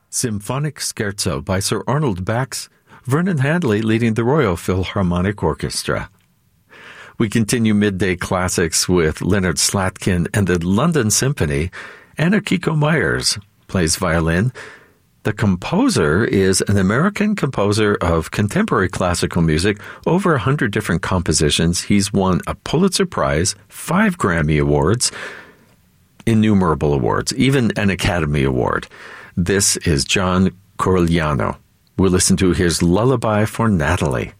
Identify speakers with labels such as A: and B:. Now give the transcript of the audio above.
A: Symphonic Scherzo by Sir Arnold Bax, Vernon Hadley leading the Royal Philharmonic Orchestra. We continue midday classics with Leonard Slatkin and the London Symphony. Anna Kiko Myers plays violin. The composer is an American composer of contemporary classical music, over 100 different compositions. He's won a Pulitzer Prize, 5 Grammy Awards, innumerable awards, even an Academy Award. This is John Corigliano. We'll listen to his Lullaby for Natalie.